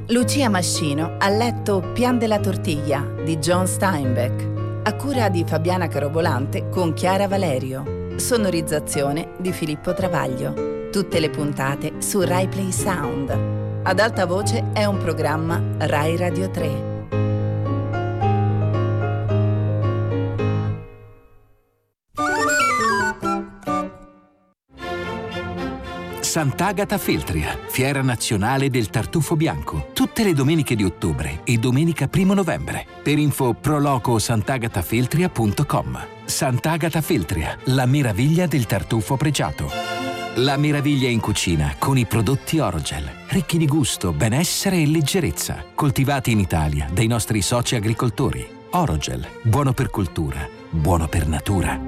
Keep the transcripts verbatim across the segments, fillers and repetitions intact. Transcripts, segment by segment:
Lucia Mascino ha letto Pian della tortiglia di John Steinbeck, a cura di Fabiana Carobolante con Chiara Valerio. Sonorizzazione di Filippo Travaglio. Tutte le puntate su Rai Play Sound. Ad alta voce è un programma Rai Radio tre. Sant'Agata Feltria, fiera nazionale del tartufo bianco, tutte le domeniche di ottobre e domenica primo novembre. Per info proloco sant'agatafeltria punto com. Sant'Agata Feltria, la meraviglia del tartufo pregiato. La meraviglia in cucina con i prodotti Orogel, ricchi di gusto, benessere e leggerezza, coltivati in Italia dai nostri soci agricoltori. Orogel, buono per cultura, buono per natura.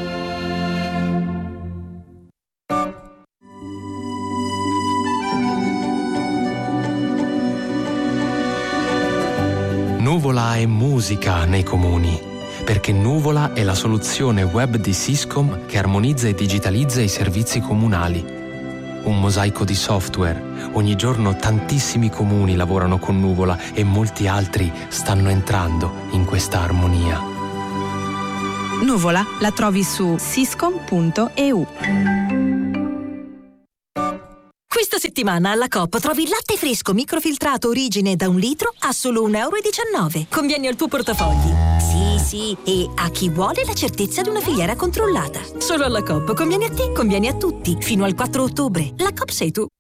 Nuvola è musica nei comuni, perché Nuvola è la soluzione web di Syscom che armonizza e digitalizza i servizi comunali. Un mosaico di software. Ogni giorno tantissimi comuni lavorano con Nuvola e molti altri stanno entrando in questa armonia. Nuvola la trovi su syscom punto e u. Questa settimana alla Coop trovi il latte fresco microfiltrato origine da un litro a solo un euro e diciannove. Conviene al tuo portafogli. Sì, sì, e a chi vuole la certezza di una filiera controllata. Solo alla Coop. Conviene a te, conviene a tutti. Fino al quattro ottobre. La Coop sei tu.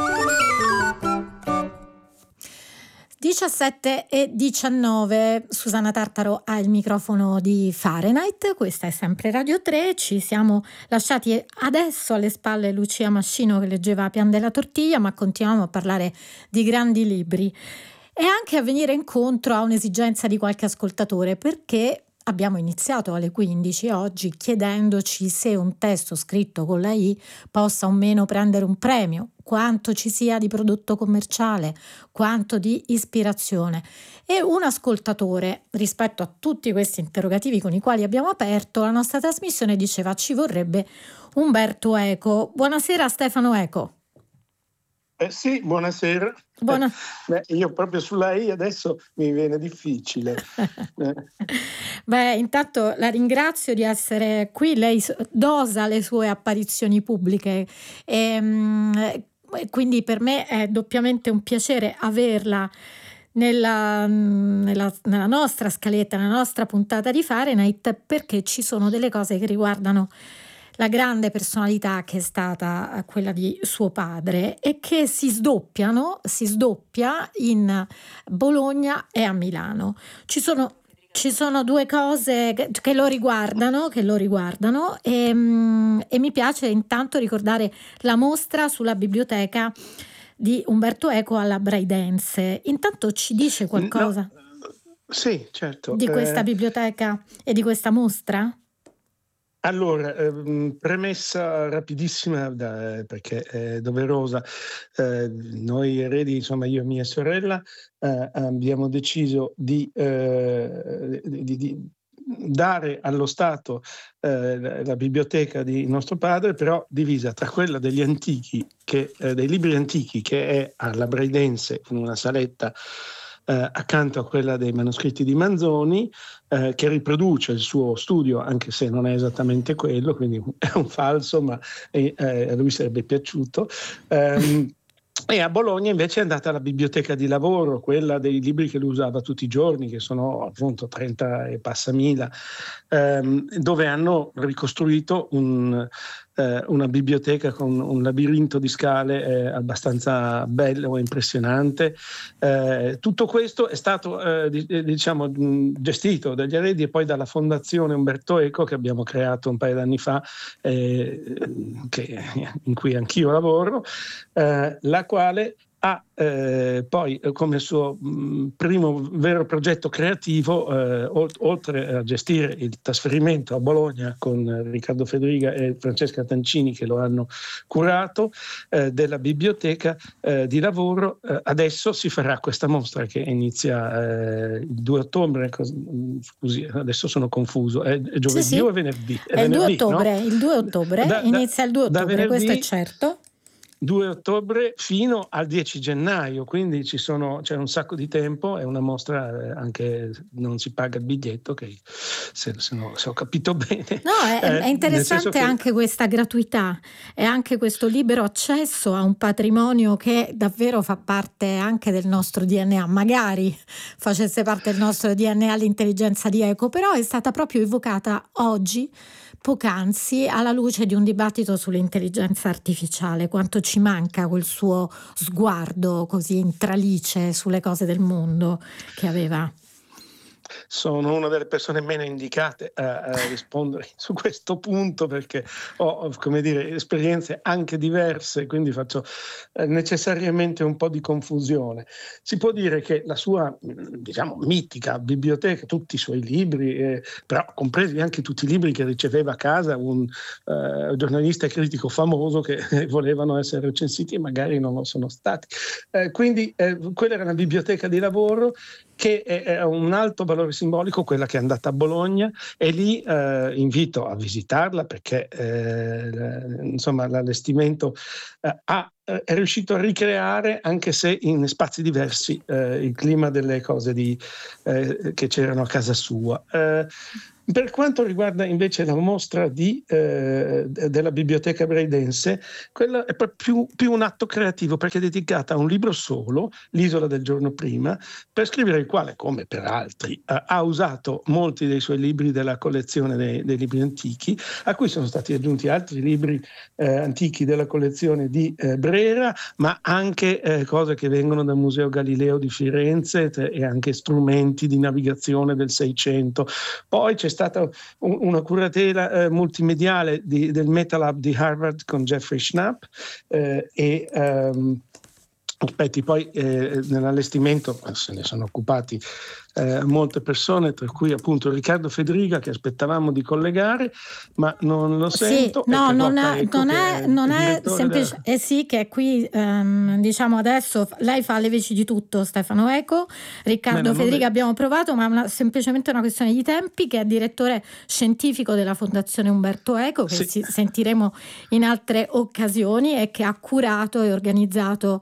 diciassette e diciannove, Susanna Tartaro ha il microfono di Fahrenheit, questa è sempre Radio tre, ci siamo lasciati adesso alle spalle Lucia Mascino che leggeva Pian della tortiglia, ma continuiamo a parlare di grandi libri e anche a venire incontro a un'esigenza di qualche ascoltatore, perché abbiamo iniziato alle quindici oggi chiedendoci se un testo scritto con la I possa o meno prendere un premio, quanto ci sia di prodotto commerciale, quanto di ispirazione. E un ascoltatore, rispetto a tutti questi interrogativi con i quali abbiamo aperto la nostra trasmissione, diceva ci vorrebbe Umberto Eco. Buonasera Stefano Eco. Eh sì, buonasera. Buona... Beh, io proprio sulla I adesso mi viene difficile. Beh, intanto la ringrazio di essere qui, lei dosa le sue apparizioni pubbliche e quindi per me è doppiamente un piacere averla nella, nella, nella nostra scaletta, nella nostra puntata di Fahrenheit, perché ci sono delle cose che riguardano la grande personalità che è stata quella di suo padre e che si sdoppiano, si sdoppia in Bologna e a Milano. Ci sono, ci sono due cose che, che lo riguardano, che lo riguardano e, e mi piace intanto ricordare la mostra sulla biblioteca di Umberto Eco alla Braidense. Intanto ci dice qualcosa? No, sì, certo. Di questa eh... biblioteca e di questa mostra? Allora, ehm, premessa rapidissima da, perché è doverosa. Eh, noi eredi, insomma io e mia sorella, eh, abbiamo deciso di, eh, di, di dare allo Stato eh, la, la biblioteca di nostro padre, però divisa tra quella degli antichi, che, eh, dei libri antichi, che è alla Braidense, in una saletta Eh, accanto a quella dei manoscritti di Manzoni, eh, che riproduce il suo studio, anche se non è esattamente quello, quindi è un falso, ma eh, a lui sarebbe piaciuto. Um, E a Bologna invece è andata alla biblioteca di lavoro, quella dei libri che lui usava tutti i giorni, che sono appunto trenta e passamila, ehm, dove hanno ricostruito un, eh, una biblioteca con un labirinto di scale eh, abbastanza bello e impressionante. Eh, tutto questo è stato eh, diciamo gestito dagli eredi e poi dalla Fondazione Umberto Eco, che abbiamo creato un paio d'anni fa, eh, che, in cui anch'io lavoro, eh, la quale ha eh, poi come suo mh, primo vero progetto creativo, eh, oltre a gestire il trasferimento a Bologna con Riccardo Federiga e Francesca Tancini che lo hanno curato, eh, della biblioteca eh, di lavoro, eh, adesso si farà questa mostra che inizia eh, il due ottobre, scusi adesso sono confuso, è, è giovedì sì, sì. o è venerdì? È, è venerdì, il due ottobre, no? il due ottobre, da, inizia il due ottobre, venerdì, questo è certo. due ottobre fino al dieci gennaio, quindi ci sono, c'è un sacco di tempo, è una mostra, eh, anche non si paga il biglietto, che se, se, no, se ho capito bene. No, è, eh, è interessante che... anche questa gratuità e anche questo libero accesso a un patrimonio che davvero fa parte anche del nostro D N A. Magari facesse parte del nostro D N A l'intelligenza di Eco, però è stata proprio evocata oggi, poc'anzi, alla luce di un dibattito sull'intelligenza artificiale. Quanto ci manca quel suo sguardo così intralice sulle cose del mondo che aveva. Sono una delle persone meno indicate a, a rispondere su questo punto, perché ho, come dire, esperienze anche diverse, quindi faccio eh, necessariamente un po' di confusione. Si può dire che la sua, diciamo, mitica biblioteca, tutti i suoi libri, eh, però compresi anche tutti i libri che riceveva a casa un eh, giornalista e critico famoso che eh, volevano essere recensiti e magari non lo sono stati. Eh, quindi eh, quella era una biblioteca di lavoro che è un alto valore simbolico, quella che è andata a Bologna, e lì eh, invito a visitarla, perché eh, insomma l'allestimento eh, ha, è riuscito a ricreare, anche se in spazi diversi, eh, il clima delle cose di, eh, che c'erano a casa sua. Eh, Per quanto riguarda invece la mostra di, eh, della Biblioteca Braidense, quello è più, più un atto creativo, perché è dedicata a un libro solo, L'isola del giorno prima, per scrivere il quale, come per altri, eh, ha usato molti dei suoi libri della collezione dei, dei libri antichi, a cui sono stati aggiunti altri libri eh, antichi della collezione di eh, Brera, ma anche eh, cose che vengono dal Museo Galileo di Firenze e anche strumenti di navigazione del Seicento. Poi c'è stata un, una curatela eh, multimediale di, del MetaLab di Harvard con Jeffrey Schnapp eh, e um, aspetti, poi eh, nell'allestimento se ne sono occupati eh, molte persone, tra cui appunto Riccardo Federiga, che aspettavamo di collegare, ma non lo sento. Sì, no, non è, è, non è, non è semplice, della... eh sì, che qui ehm, diciamo adesso lei fa le veci di tutto, Stefano Eco, Riccardo Federiga abbiamo provato, ma è una, semplicemente una questione di tempi, che è direttore scientifico della Fondazione Umberto Eco, che sì. sentiremo in altre occasioni, e che ha curato e organizzato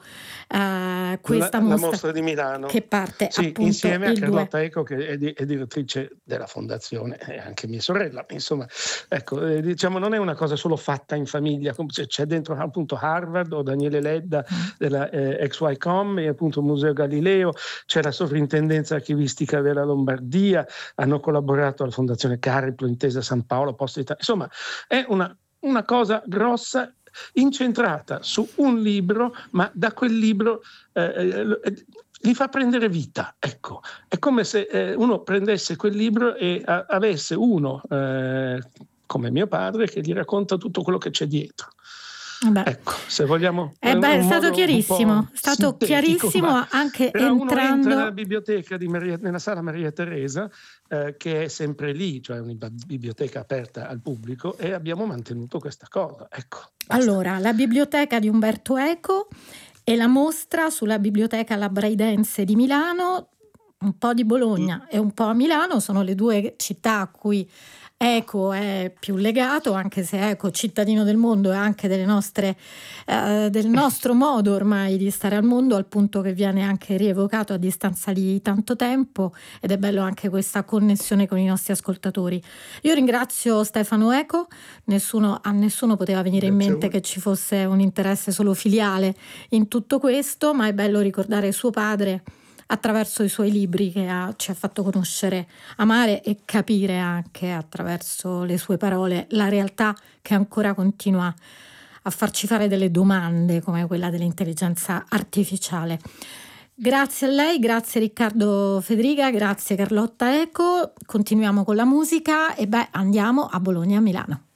eh, questa la, mostra, la mostra di Milano, che parte sì, appunto insieme a il Carlotta Eco, che è, di, è direttrice della fondazione, e anche mia sorella. Insomma, ecco, eh, diciamo, non è una cosa solo fatta in famiglia, c'è dentro appunto Harvard o Daniele Ledda della eh, X Y Com e appunto il Museo Galileo, c'è la sovrintendenza archivistica della Lombardia, hanno collaborato alla Fondazione Cariplo, Intesa San Paolo, Poste Italia. Insomma, è una, una cosa grossa, incentrata su un libro, ma da quel libro eh, eh, gli fa prendere vita. Ecco, è come se eh, uno prendesse quel libro e a, avesse uno eh, come mio padre che gli racconta tutto quello che c'è dietro. Beh. Ecco, se vogliamo. Eh beh, è stato chiarissimo, è stato chiarissimo anche però entrando. Uno entra nella biblioteca di Maria, nella sala Maria Teresa, eh, che è sempre lì, cioè una biblioteca aperta al pubblico, e abbiamo mantenuto questa cosa. Ecco. Basta. Allora, la biblioteca di Umberto Eco e la mostra sulla biblioteca La Braidense di Milano, un po' di Bologna mm. e un po' a Milano, sono le due città a cui Eco è più legato, anche se Eco, cittadino del mondo, e anche delle nostre, eh, del nostro modo ormai di stare al mondo, al punto che viene anche rievocato a distanza di tanto tempo, ed è bello anche questa connessione con i nostri ascoltatori. Io ringrazio Stefano Eco, nessuno, a nessuno poteva venire in mente che ci fosse un interesse solo filiale in tutto questo, ma è bello ricordare suo padre attraverso i suoi libri, che ha, ci ha fatto conoscere, amare e capire anche attraverso le sue parole la realtà che ancora continua a farci fare delle domande come quella dell'intelligenza artificiale. Grazie a lei, grazie Riccardo Federiga, grazie Carlotta Eco. Continuiamo con la musica e beh, andiamo a Bologna, a Milano.